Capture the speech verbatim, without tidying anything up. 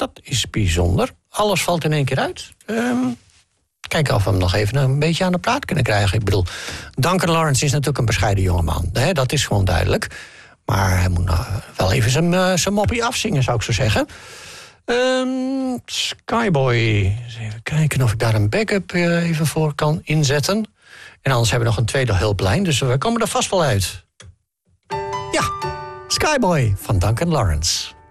Dat is bijzonder. Alles valt in één keer uit. Um, kijken of we hem nog even een beetje aan de praat kunnen krijgen. Ik bedoel, Duncan Lawrence is natuurlijk een bescheiden jongeman. Hè? Dat is gewoon duidelijk. Maar hij moet nou wel even zijn, uh, zijn moppie afzingen, zou ik zo zeggen. Um, Skyboy. Eens even kijken of ik daar een backup uh, even voor kan inzetten. En anders hebben we nog een tweede hulplijn, dus we komen er vast wel uit. Ja, Skyboy van Duncan Lawrence.